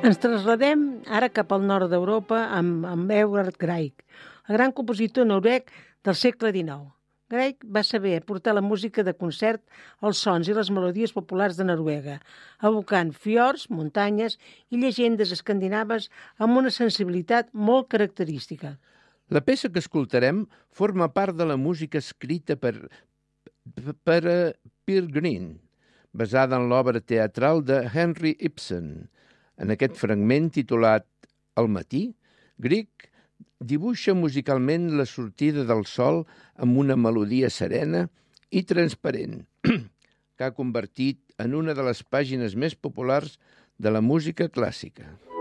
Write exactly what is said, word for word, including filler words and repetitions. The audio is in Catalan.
Ens trasladem ara cap al nord d'Europa amb, amb Edvard Grieg, el gran compositor noruec del segle dinou. Grieg va saber portar la música de concert als sons i les melodies populars de Noruega, evocant fiords, muntanyes i llegendes escandinaves amb una sensibilitat molt característica. La peça que escoltarem forma part de la música escrita per, per uh, Peer Gynt, basada en l'obra teatral de Henry Ibsen. En aquest fragment titulat El matí, Grieg dibuixa musicalment la sortida del sol amb una melodia serena i transparent, que ha convertit en una de les pàgines més populars de la música clàssica.